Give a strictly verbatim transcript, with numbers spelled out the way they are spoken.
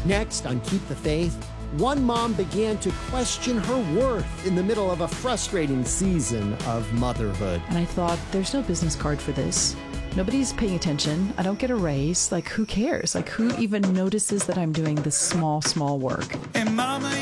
Next, on Keep the Faith, one mom began to question her worth in the middle of a frustrating season of motherhood. And I thought, there's no business card for this. Nobody's paying attention. I don't get a raise. Like, who cares? Like, who even notices that I'm doing this small, small work? And mama,